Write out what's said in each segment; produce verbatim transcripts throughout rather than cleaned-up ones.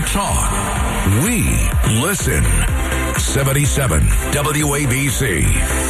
talk. We listen. seventy-seven W A B C.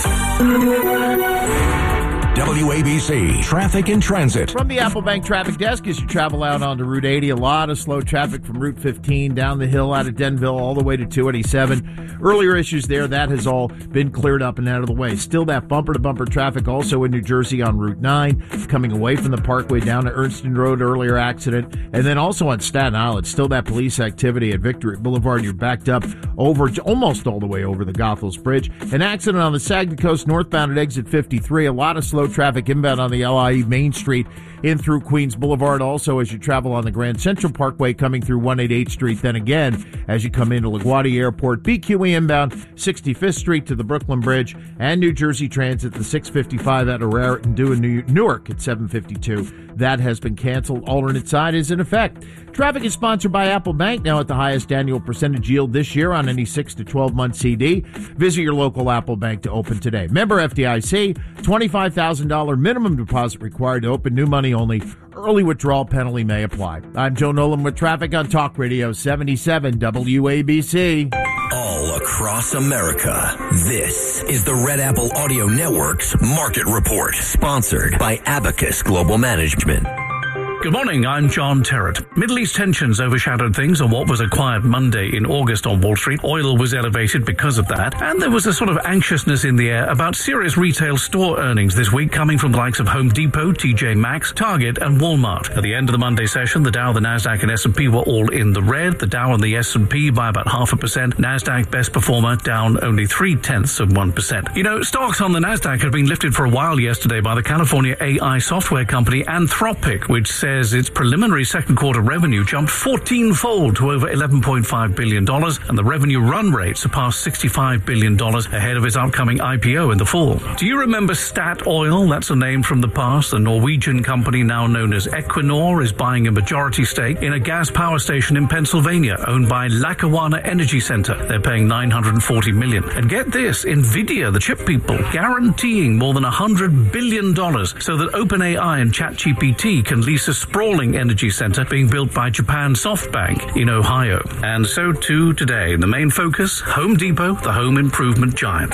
W A B C Traffic and Transit. From the Apple Bank Traffic Desk, as you travel out onto Route eighty, a lot of slow traffic from Route fifteen down the hill out of Denville all the way to two eighty-seven. Earlier issues there, that has all been cleared up and out of the way. Still that bumper-to-bumper traffic also in New Jersey on Route nine, coming away from the Parkway down to Ernston Road, earlier accident. And then also on Staten Island, still that police activity at Victory Boulevard. You're backed up over almost all the way over the Goethals Bridge. An accident on the Saginaw Coast northbound at exit fifty-three. A lot of slow traffic inbound on the L I E Main Street in through Queens Boulevard. Also, as you travel on the Grand Central Parkway coming through one eighty-eighth Street. Then again, as you come into LaGuardia Airport, B Q E inbound sixty-fifth Street to the Brooklyn Bridge, and New Jersey Transit, the six fifty-five out of Raritan due in New- Newark at seven fifty-two. That has been canceled. Alternate side is in effect. Traffic is sponsored by Apple Bank, now at the highest annual percentage yield this year on any six to twelve month C D. Visit your local Apple Bank to open today. Member F D I C, twenty-five thousand dollars minimum deposit required to open, new money only. Early withdrawal penalty may apply. I'm Joe Nolan with traffic on Talk Radio seventy-seven W A B C. All across America, this is the Red Apple Audio Network's Market Report, sponsored by Abacus Global Management. Good morning, I'm John Terrett. Middle East tensions overshadowed things on what was a quiet Monday in August on Wall Street. Oil was elevated because of that, and there was a sort of anxiousness in the air about serious retail store earnings this week coming from the likes of Home Depot, T J Maxx, Target, and Walmart. At the end of the Monday session, the Dow, the Nasdaq, and S and P were all in the red. The Dow and the S and P by about half a percent. Nasdaq, best performer, down only three-tenths of one percent. You know, stocks on the Nasdaq had been lifted for a while yesterday by the California A I software company Anthropic, which says its preliminary second quarter revenue jumped fourteen-fold to over eleven point five billion dollars, and the revenue run rate surpassed sixty-five billion dollars ahead of its upcoming I P O in the fall. Do you remember Statoil? That's a name from the past. The Norwegian company, now known as Equinor, is buying a majority stake in a gas power station in Pennsylvania owned by Lackawanna Energy Center. They're paying nine hundred forty million dollars. And get this, NVIDIA, the chip people, guaranteeing more than one hundred billion dollars so that OpenAI and ChatGPT can lease a sprawling energy center being built by Japan SoftBank in Ohio. And so too today, the main focus, Home Depot, the home improvement giant.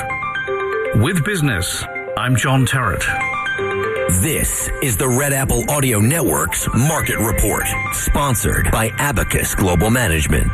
With business, I'm John Terrett. This is the Red Apple Audio Network's Market Report, sponsored by Abacus Global Management.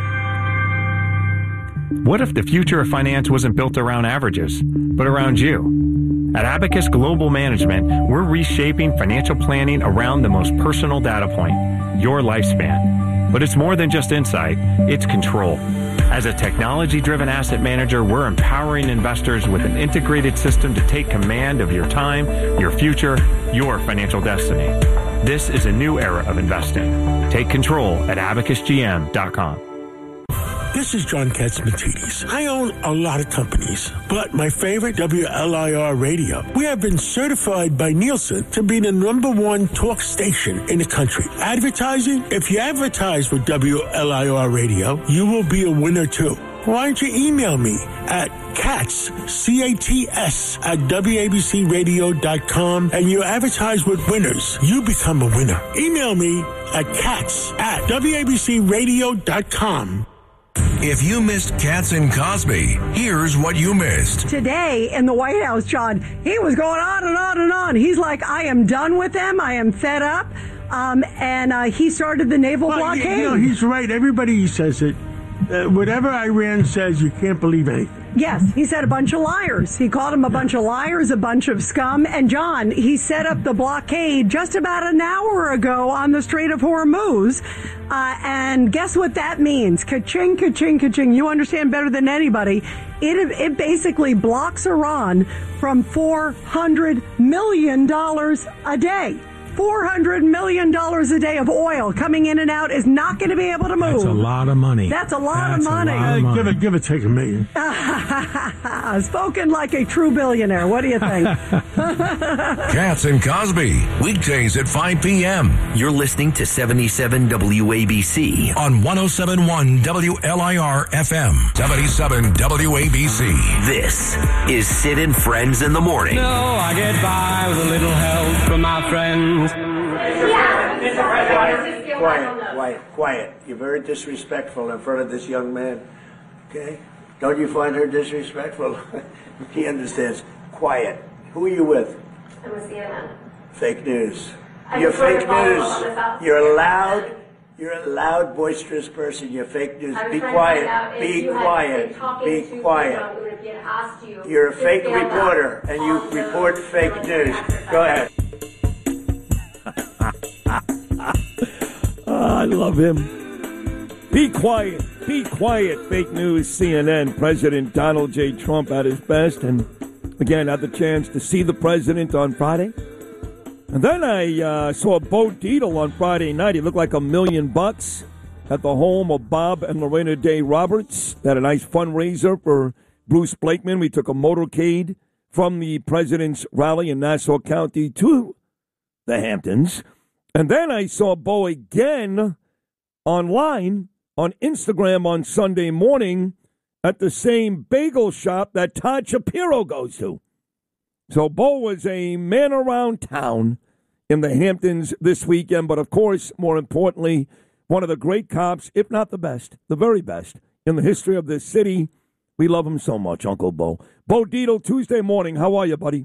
What if the future of finance wasn't built around averages, but around you? At Abacus Global Management, we're reshaping financial planning around the most personal data point, your lifespan. But it's more than just insight, it's control. As a technology-driven asset manager, we're empowering investors with an integrated system to take command of your time, your future, your financial destiny. This is a new era of investing. Take control at abacus g m dot com. This is John Katzmatidis. I own a lot of companies, but my favorite, W L I R Radio. We have been certified by Nielsen to be the number one talk station in the country. Advertising? If you advertise with W L I R Radio, you will be a winner too. Why don't you email me at Katz, C A T S, at W A B C radio dot com, and you advertise with winners. You become a winner. Email me at Katz at W A B C radio dot com. If you missed Katz and Cosby, here's what you missed. Today in the White House, John, he was going on and on and on. He's like, I am done with them. I am fed up. Um, and uh, he started the naval well, blockade. You know, he's right. Everybody says it. Uh, whatever Iran says, you can't believe anything. Yes, he said a bunch of liars. He called them a bunch of liars, a bunch of scum. And, John, he set up the blockade just about an hour ago on the Strait of Hormuz. Uh, and guess what that means? Ka-ching, ka-ching, ka-ching. You understand better than anybody. It, it basically blocks Iran from four hundred million dollars a day. four hundred million dollars a day of oil coming in and out is not going to be able to move. That's a lot of money. That's a lot That's of money. A lot of money. Give it, give it, take a million. Spoken like a true billionaire. What do you think? Katz and Cosby, weekdays at five p.m. You're listening to seventy-seven W A B C on one oh seven point one W L I R F M, seventy-seven W A B C. This is Sid and Friends in the Morning. No, I get by with a little help from my friends. Yeah. Quiet. quiet, quiet. You're very disrespectful in front of this young man. Okay? Don't you find her disrespectful? He understands. Quiet. Who are you with? I'm with C N N. Fake news. I You're fake news. You're a loud, you're a loud, boisterous person. You're fake news. Be quiet. Be quiet. Be quiet. You're a fake reporter, and you report fake news. Go ahead. Oh, I love him. Be quiet. Be quiet. Fake news. C N N. President Donald J. Trump at his best, and again, had the chance to see the president on Friday. And then I uh, saw Bo Dietl on Friday night. He looked like a million bucks at the home of Bob and Lorena Day Roberts. They had a nice fundraiser for Bruce Blakeman. We took a motorcade from the president's rally in Nassau County to the Hamptons. And then I saw Bo again online on Instagram on Sunday morning at the same bagel shop that Todd Shapiro goes to. So Bo was a man around town in the Hamptons this weekend, but of course, more importantly, one of the great cops, if not the best, the very best in the history of this city. We love him so much, Uncle Bo. Bo Dietl, Tuesday morning. How are you, buddy?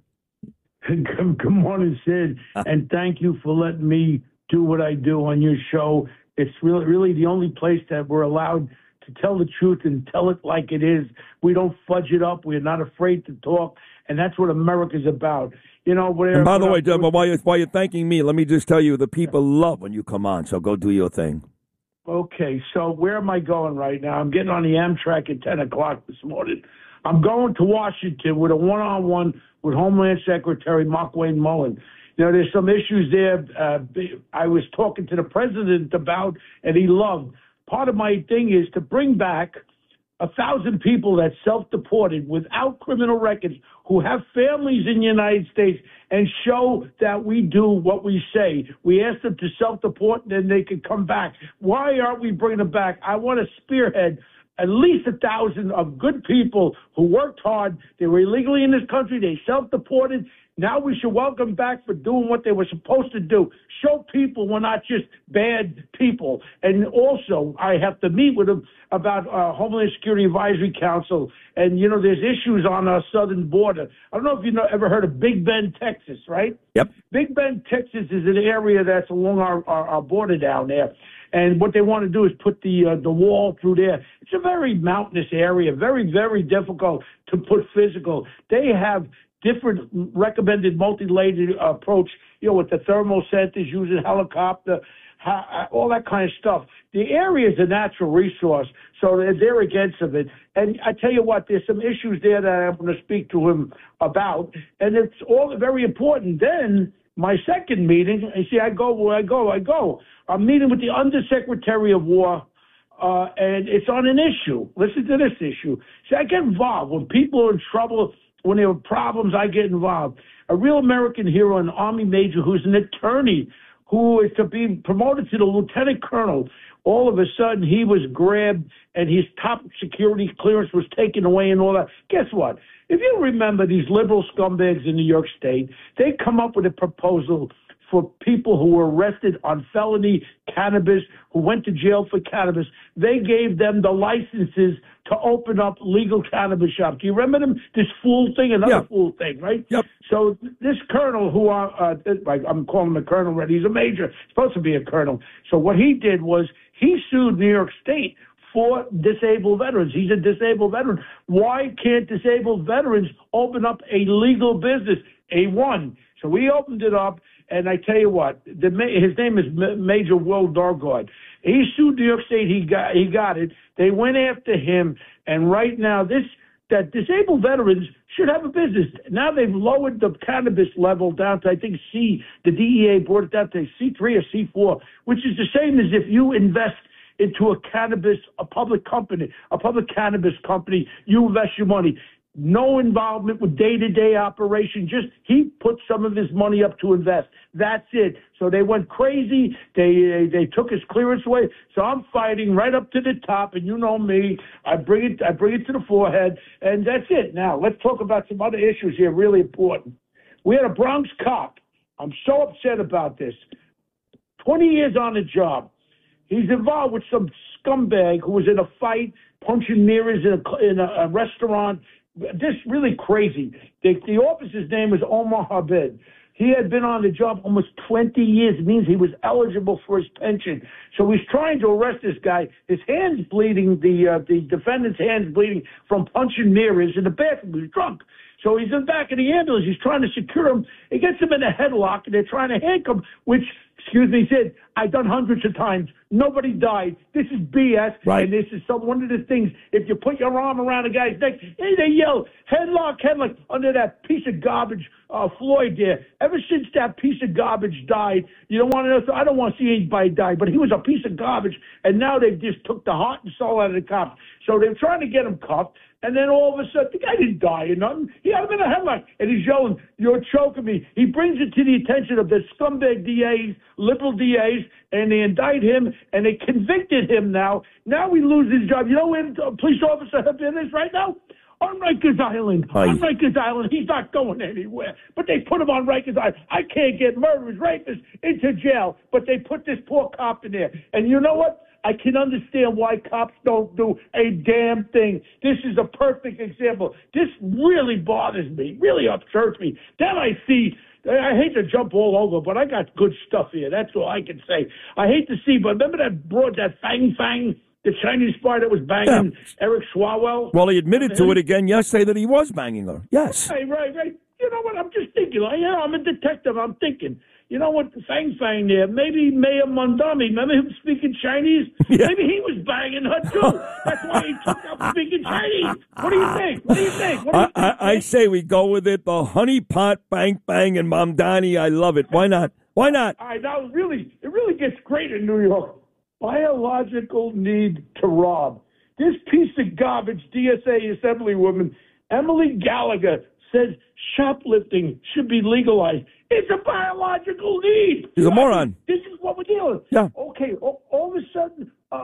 Good, good morning, Sid, and thank you for letting me do what I do on your show. It's really, really the only place that we're allowed to tell the truth and tell it like it is. We don't fudge it up. We're not afraid to talk, and that's what America's about. You know. Where, and by the way, Deb, while you're, while you're thanking me, let me just tell you, the people love when you come on. So go do your thing. Okay, so where am I going right now? I'm getting on the Amtrak at ten o'clock this morning. I'm going to Washington with a one-on-one with Homeland Secretary Markwayne Mullin. You know, there's some issues there uh, I was talking to the president about, and he loved. Part of my thing is to bring back a thousand people that self-deported without criminal records who have families in the United States and show that we do what we say. We ask them to self-deport, and then they can come back. Why aren't we bringing them back? I want to spearhead at least a thousand of good people who worked hard. They were illegally in this country. They self-deported. Now we should welcome back for doing what they were supposed to do. Show people we're not just bad people. And also, I have to meet with them about uh, Homeland Security Advisory Council. And, you know, there's issues on our southern border. I don't know if you've ever heard of Big Bend, Texas, right? Yep. Big Bend, Texas is an area that's along our, our, our border down there. And what they want to do is put the uh, the wall through there. It's a very mountainous area, very, very difficult to put physical. They have different recommended multi-layered approach, you know, with the thermal centers, using helicopter, ha- all that kind of stuff. The area is a natural resource, so they're, they're against it. And I tell you what, there's some issues there that I'm going to speak to him about, and it's all very important. Then my second meeting, you see, I go where I go, I go. I'm meeting with the Undersecretary of War, uh, and it's on an issue. Listen to this issue. See, I get involved. When people are in trouble, when there are problems, I get involved. A real American hero, an Army major who's an attorney, who is to be promoted to the lieutenant colonel. All of a sudden, he was grabbed, and his top security clearance was taken away and all that. Guess what? If you remember these liberal scumbags in New York State, they come up with a proposal for people who were arrested on felony cannabis, who went to jail for cannabis. They gave them the licenses to open up legal cannabis shops. Do you remember them? This fool thing, another yeah. fool thing, right? Yep. So this colonel, who I, uh, I'm calling him a colonel already, he's a major, supposed to be a colonel. So what he did was he sued New York State for disabled veterans. He's a disabled veteran. Why can't disabled veterans open up a legal business? A one. So we opened it up. And I tell you what, the, his name is Major Will Dargard. He sued New York State. He got he got it. They went after him, and right now this that disabled veterans should have a business. Now they've lowered the cannabis level down to, I think, C. The D E A brought it down to C three or C four, which is the same as if you invest into a cannabis, a public company, a public cannabis company. You invest your money. No involvement with day-to-day operation. Just he put some of his money up to invest. That's it. So they went crazy. They they took his clearance away. So I'm fighting right up to the top, and you know me. I bring it I bring it to the forehead, and that's it. Now let's talk about some other issues here, really important. We had a Bronx cop. I'm so upset about this. twenty years on the job. he's involved with some scumbag who was in a fight, punching mirrors in a, in a, a restaurant. This really crazy. The, the officer's name is Omar Habib. He had been on the job almost twenty years. It means he was eligible for his pension. So he's trying to arrest this guy. His hand's bleeding, the uh, the defendant's hand's bleeding from punching mirrors in the bathroom. He's drunk. So he's in the back of the ambulance. He's trying to secure him. He gets him in a headlock, and they're trying to handcuff him, which, excuse me, he said, I've done hundreds of times. Nobody died. This is B S. Right. And this is some one of the things, if you put your arm around a guy's neck, hey, they yell, headlock, headlock, under that piece of garbage, uh, Floyd there. Ever since that piece of garbage died, you don't want to know, I don't want to see anybody die, but he was a piece of garbage, and now they just took the heart and soul out of the cops. So they're trying to get him cuffed. And then all of a sudden, the guy didn't die or nothing. He had him in a headlock. And he's yelling, you're choking me. He brings it to the attention of the scumbag D As, liberal D As, and they indict him, and they convicted him now. Now he loses his job. You know where the police officer is right now? On Rikers Island. Aye. On Rikers Island. He's not going anywhere. But they put him on Rikers Island. I can't get murderers, rapists into jail. But they put this poor cop in there. And you know what? I can understand why cops don't do a damn thing. This is a perfect example. This really bothers me, really upsets me. Then I see, I hate to jump all over, but I got good stuff here. That's all I can say. I hate to see, but remember that broad, that Fang Fang, the Chinese spy that was banging yeah. Eric Swalwell? Well, he admitted to it again yesterday that he was banging her. Yes. Right, right, right. You know what? I'm just thinking. Like, yeah, I'm a detective. I'm thinking. You know what, Fang Fang there, maybe Mayor Mondami, remember him speaking Chinese? Yeah. Maybe he was banging her too. That's why he took out speaking Chinese. What do you think? What do you think? What do you I, think? I, I say we go with it. The honey pot, bang, bang, and Mamdani. I love it. Why not? Why not? All right, now it really, it really gets great in New York. Biological need to rob. This piece of garbage D S A Assemblywoman, Emily Gallagher, says shoplifting should be legalized. It's a biological need. He's a moron. This is what we're dealing with. Yeah. Okay, all, all of a sudden, uh,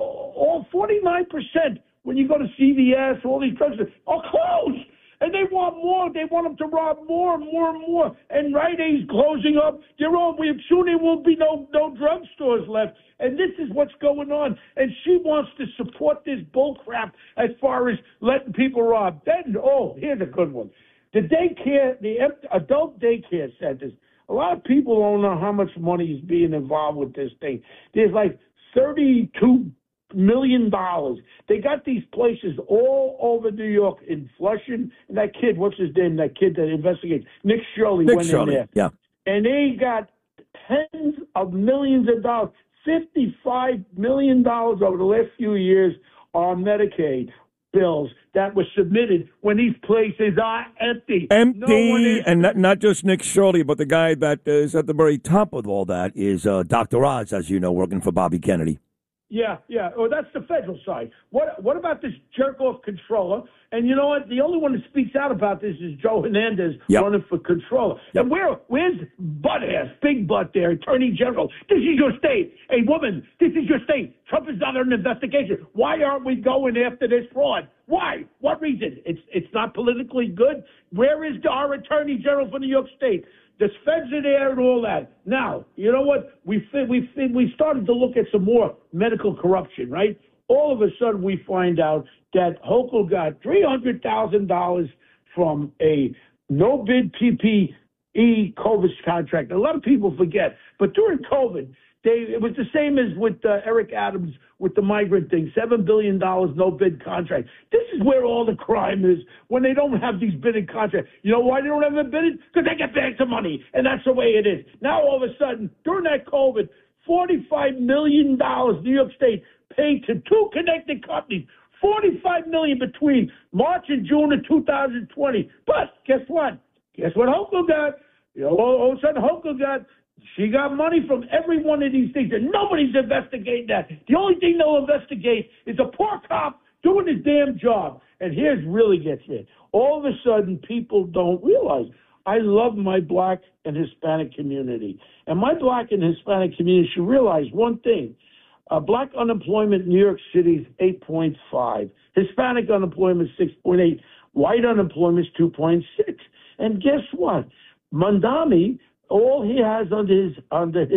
all forty-nine percent when you go to C V S, all these drugs are closed. And they want more. They want them to rob more and more and more. And Rite Aid's closing up. They're all, we, soon there won't be no, no drugstores left. And this is what's going on. And she wants to support this bullcrap as far as letting people rob. Then, oh, here's a good one. The daycare, the adult daycare centers, a lot of people don't know how much money is being involved with this thing. There's like thirty-two million dollars. They got these places all over New York, in Flushing. And that kid, what's his name? That kid that investigates, Nick Shirley Nick went Shirley, in there. yeah. And they got tens of millions of dollars, fifty-five million dollars over the last few years on Medicaid bills that were submitted when these places are empty. Empty, no and not, not just Nick Shirley, but the guy that is at the very top of all that is uh, Doctor Oz, as you know, working for Bobby Kennedy. Yeah, yeah. Oh, that's the federal side. What What about this jerk-off controller? And you know what? The only one that speaks out about this is Joe Hernandez yep. running for controller. Yep. And where where's butt ass, big butt there, Attorney General? This is your state. Hey, woman, this is your state. Trump is under an investigation. Why aren't we going after this fraud? Why? What reason? It's it's not politically good. Where is our Attorney General for New York State? The feds are there and all that. Now, you know what? We we we started to look at some more medical corruption, right? All of a sudden, we find out that Hochul got three hundred thousand dollars from a no-bid P P E COVID contract. A lot of people forget, but during COVID, they it was the same as with uh, Eric Adams with the migrant thing, seven billion dollars no-bid contract. This is where all the crime is, when they don't have these bidding contracts. You know why they don't have a bidding? Because they get bags of money, and that's the way it is. Now, all of a sudden, during that COVID, forty-five million dollars New York State paid to two connected companies, forty-five million dollars between March and June of two thousand twenty. But guess what? Guess what Hochul got? You know, all of a sudden, Hochul got She got money from every one of these things, and nobody's investigating that. The only thing they'll investigate is a poor cop doing his damn job. And here's really gets me. All of a sudden, people don't realize I love my black and Hispanic community. And my black and Hispanic community should realize one thing. Uh, black unemployment in New York City is eight point five. Hispanic unemployment is six point eight. White unemployment is two point six. And guess what? Mondami, all he has under his under his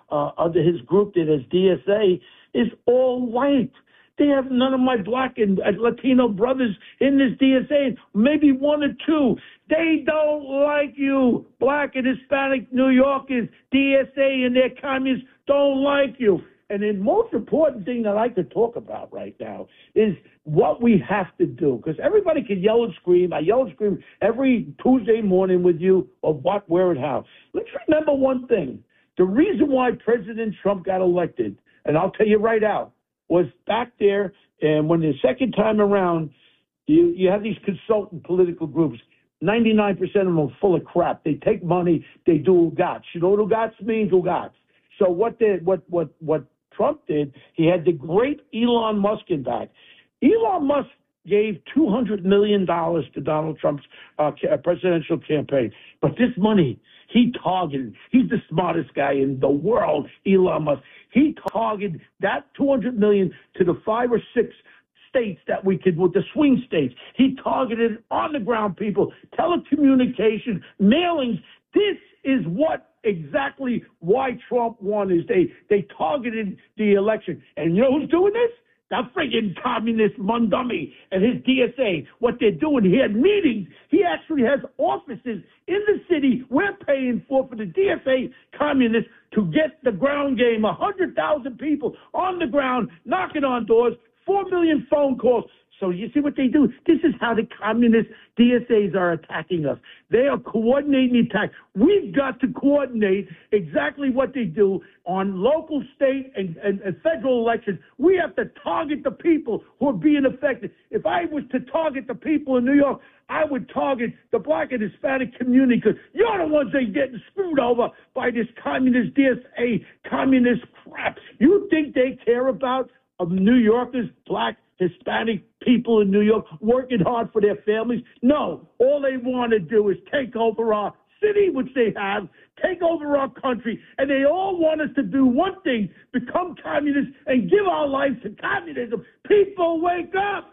uh, under his group that is D S A is all white. They have none of my black and Latino brothers in this D S A, maybe one or two. They don't like you. Black and Hispanic New Yorkers, D S A and their communists don't like you. And the most important thing that I could talk about right now is what we have to do. Because everybody can yell and scream. I yell and scream every Tuesday morning with you of what, where, and how. Let's remember one thing. The reason why President Trump got elected, and I'll tell you right out, was back there, and when the second time around, you, you have these consultant political groups. ninety-nine percent of them are full of crap. They take money, they do ugats. You know what ugats means? Ugats. So what they, what what what Trump did, he had the great Elon Musk in back. Elon Musk gave two hundred million dollars to Donald Trump's uh, presidential campaign. But this money, he targeted, he's the smartest guy in the world, Elon Musk. He targeted that two hundred million dollars to the five or six states that we could, with the swing states. He targeted on-the-ground people, telecommunication, mailings. This is what exactly why Trump won, is they, they targeted the election. And you know who's doing this? That friggin' communist Mundummy and his D S A. What they're doing, he had meetings. He actually has offices in the city we're paying for, for the D S A communists to get the ground game. one hundred thousand people on the ground, knocking on doors, four million phone calls. So you see what they do? This is how the communist D S As are attacking us. They are coordinating the attack. We've got to coordinate exactly what they do on local, state, and, and, and federal elections. We have to target the people who are being affected. If I was to target the people in New York, I would target the black and Hispanic community, because you're the ones that are getting screwed over by this communist D S A, communist crap. You think they care about of New Yorkers, black, Hispanic people in New York working hard for their families? No. All they want to do is take over our city, which they have, take over our country, and they all want us to do one thing, become communists and give our lives to communism. People, wake up!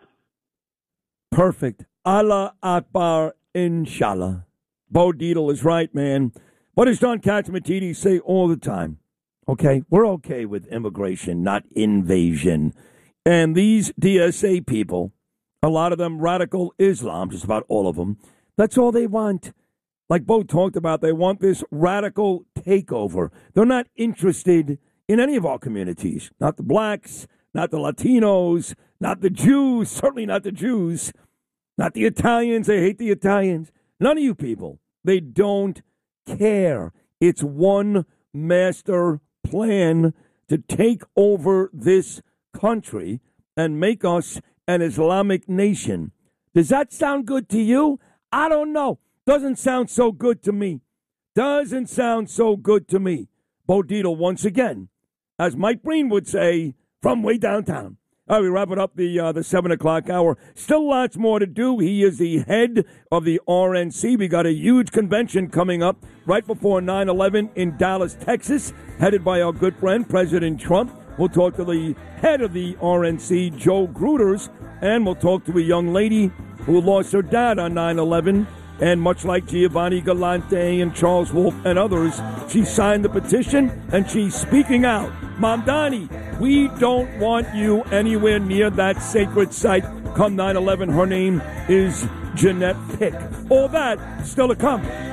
Perfect. Allah Akbar, inshallah. Bo Dietl is right, man. What does John Catsimatidis say all the time? Okay, we're okay with immigration, not invasion. And these D S A people, a lot of them radical Islam, just about all of them, that's all they want. Like Bo talked about, they want this radical takeover. They're not interested in any of our communities, not the blacks, not the Latinos, not the Jews, certainly not the Jews, not the Italians. They hate the Italians. None of you people. They don't care. It's one master plan to take over this country and make us an Islamic nation. Does that sound good to you? I don't know. Doesn't sound so good to me. Doesn't sound so good to me. Bo Dietl once again, as Mike Breen would say, from way downtown. All right, we wrap it up the uh, the seven o'clock hour. Still lots more to do. He is the head of the R N C. We got a huge convention coming up right before nine eleven in Dallas, Texas, headed by our good friend, President Trump. We'll talk to the head of the R N C, Joe Gruters, and we'll talk to a young lady who lost her dad on nine eleven. And much like Giovanni Galante and Charles Wolf and others, she signed the petition and she's speaking out. Mamdani, we don't want you anywhere near that sacred site come nine eleven. Her name is Jeanette Pick. All that still to come.